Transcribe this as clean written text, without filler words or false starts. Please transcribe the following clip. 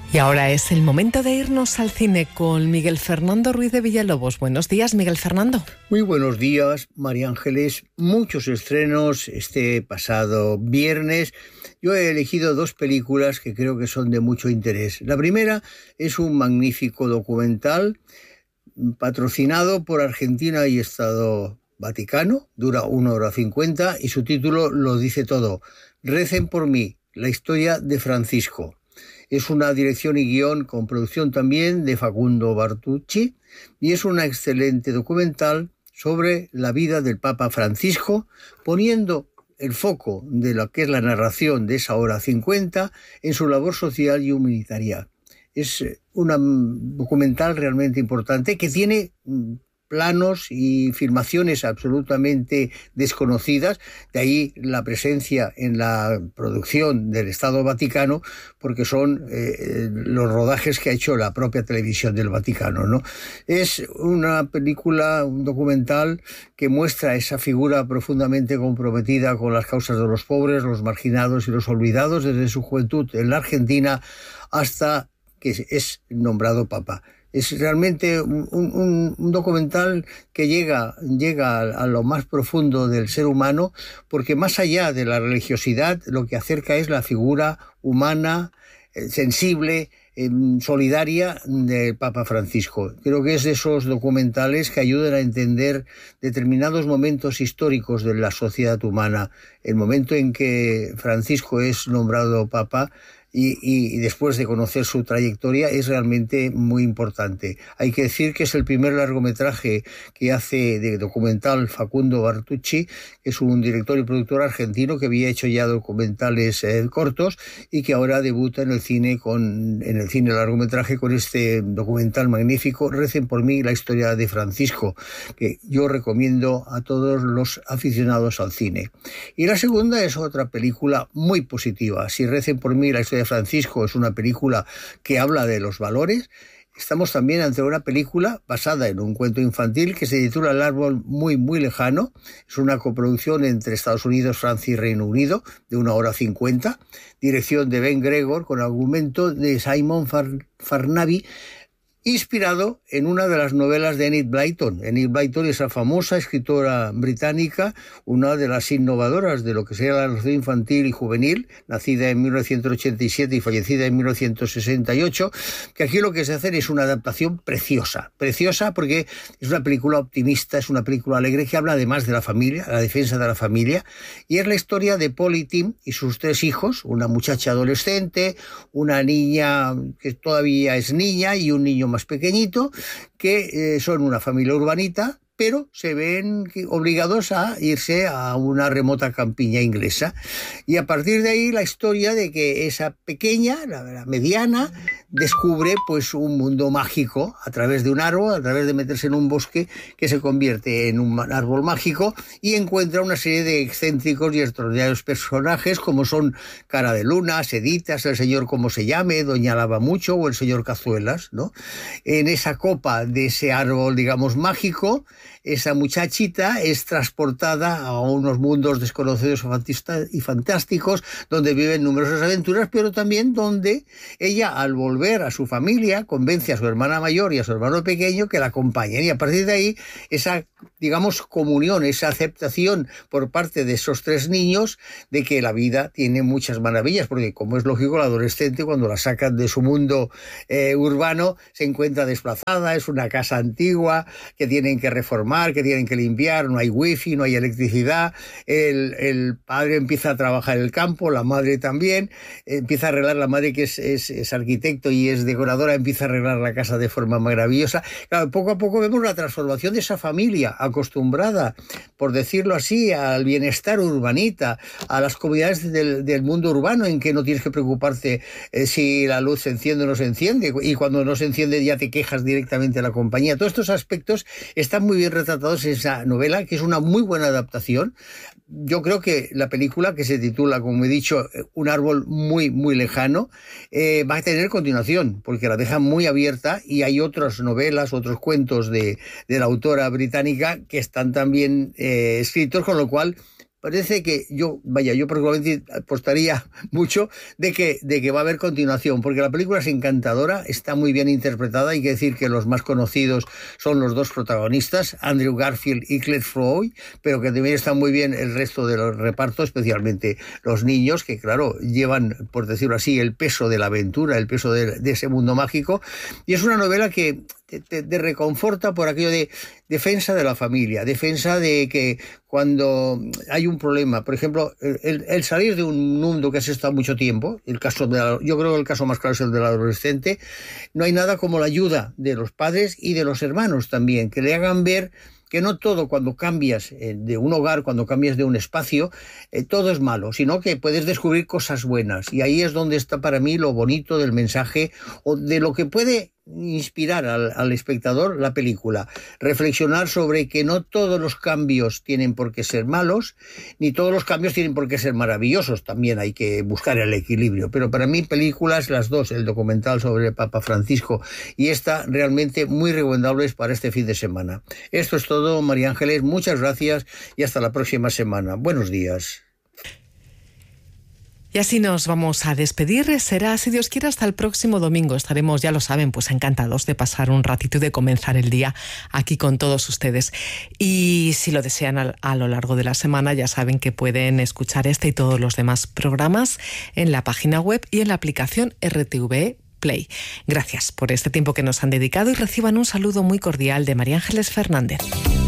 Y ahora es el momento de irnos al cine con Miguel Fernando Ruiz de Villalobos. Buenos días, Miguel Fernando. Muy buenos días, María Ángeles. Muchos estrenos este pasado viernes. Yo he elegido dos películas que creo que son de mucho interés. La primera es un magnífico documental patrocinado por Argentina y Estado Vaticano. Dura 1 hora 50 y su título lo dice todo. Recen por mí, la historia de Francisco. Es una dirección y guión con producción también de Facundo Bartucci y es un excelente documental sobre la vida del Papa Francisco, poniendo el foco de lo que es la narración de esa hora 50 en su labor social y humanitaria. Es un documental realmente importante que tiene planos y filmaciones absolutamente desconocidas, de ahí la presencia en la producción del Estado Vaticano, porque son los rodajes que ha hecho la propia televisión del Vaticano, ¿no? Es una película, un documental que muestra esa figura profundamente comprometida con las causas de los pobres, los marginados y los olvidados desde su juventud en la Argentina hasta que es nombrado Papa. Es realmente un documental que llega a lo más profundo del ser humano, porque más allá de la religiosidad, lo que acerca es la figura humana, sensible, solidaria del Papa Francisco. Creo que es de esos documentales que ayudan a entender determinados momentos históricos de la sociedad humana. El momento en que Francisco es nombrado Papa y después de conocer su trayectoria es realmente muy importante. Hay que decir que es el primer largometraje que hace de documental Facundo Bartucci, que es un director y productor argentino que había hecho ya documentales cortos y que ahora debuta en el cine largometraje con este documental magnífico, Recen por mí, la historia de Francisco, que yo recomiendo a todos los aficionados al cine. Y la segunda es otra película muy positiva. Si Recen por mí, la historia de Francisco es una película que habla de los valores, estamos también ante una película basada en un cuento infantil que se titula El árbol muy, muy lejano. Es una coproducción entre Estados Unidos, Francia y Reino Unido de 1 hora 50. Dirección de Ben Gregor con argumento de Simon Farnaby, inspirado en una de las novelas de Enid Blyton. Enid Blyton es la famosa escritora británica, una de las innovadoras de lo que sería la narración infantil y juvenil, nacida en 1987 y fallecida en 1968, que aquí lo que se hace es una adaptación preciosa porque es una película optimista, es una película alegre que habla además de la familia, la defensa de la familia, y es la historia de Polly Tim y sus 3 hijos, una muchacha adolescente, una niña que todavía es niña y un niño más pequeñito, que son una familia urbanita, pero se ven obligados a irse a una remota campiña inglesa. Y a partir de ahí la historia de que esa pequeña, la mediana, descubre pues un mundo mágico a través de un árbol, a través de meterse en un bosque que se convierte en un árbol mágico y encuentra una serie de excéntricos y extraordinarios personajes como son Cara de Luna, Seditas, el señor como se llame, Doña Lavamucho o el señor Cazuelas, ¿no? En esa copa de ese árbol, digamos, mágico, esa muchachita es transportada a unos mundos desconocidos y fantásticos donde viven numerosas aventuras, pero también donde ella, al volver a su familia, convence a su hermana mayor y a su hermano pequeño que la acompañen, y a partir de ahí esa, digamos, comunión, esa aceptación por parte de esos 3 niños de que la vida tiene muchas maravillas, porque como es lógico, la adolescente cuando la sacan de su mundo urbano se encuentra desplazada, es una casa antigua que tienen que reformar, que tienen que limpiar, no hay wifi, no hay electricidad, el padre empieza a trabajar en el campo, la madre también, empieza a arreglar, la madre que es arquitecto y es decoradora, empieza a arreglar la casa de forma maravillosa. Claro, poco a poco vemos la transformación de esa familia acostumbrada, por decirlo así, al bienestar urbanita, a las comunidades del mundo urbano en que no tienes que preocuparte si la luz se enciende o no se enciende, y cuando no se enciende ya te quejas directamente a la compañía. Todos estos aspectos están muy bien retratados en esa novela, que es una muy buena adaptación. Yo creo que la película, que se titula, como he dicho, Un árbol muy, muy lejano, va a tener continuación, porque la deja muy abierta y hay otras novelas, otros cuentos de la autora británica que están también escritos, con lo cual parece que yo particularmente apostaría mucho de que va a haber continuación, porque la película es encantadora, está muy bien interpretada. Hay que decir que los más conocidos son los dos protagonistas, Andrew Garfield y Claire Foy, pero que también está muy bien el resto de los repartos, especialmente los niños, que claro, llevan, por decirlo así, el peso de la aventura, el peso de ese mundo mágico. Y es una novela que te reconforta por aquello de defensa de la familia, defensa de que cuando hay un problema, por ejemplo, el salir de un mundo que has estado mucho tiempo, yo creo que el caso más claro es el del adolescente, no hay nada como la ayuda de los padres y de los hermanos también, que le hagan ver que no todo, cuando cambias de un hogar, cuando cambias de un espacio, todo es malo, sino que puedes descubrir cosas buenas. Y ahí es donde está para mí lo bonito del mensaje, o de lo que puede inspirar al espectador la película. Reflexionar sobre que no todos los cambios tienen por qué ser malos, ni todos los cambios tienen por qué ser maravillosos. También hay que buscar el equilibrio. Pero para mí, películas, las dos, el documental sobre el Papa Francisco y esta, realmente muy recomendables para este fin de semana. Esto es todo, María Ángeles. Muchas gracias y hasta la próxima semana. Buenos días. Y así nos vamos a despedir. Será, si Dios quiere, hasta el próximo domingo. Estaremos, ya lo saben, pues encantados de pasar un ratito y de comenzar el día aquí con todos ustedes. Y si lo desean a lo largo de la semana, ya saben que pueden escuchar este y todos los demás programas en la página web y en la aplicación RTV Play. Gracias por este tiempo que nos han dedicado y reciban un saludo muy cordial de María Ángeles Fernández.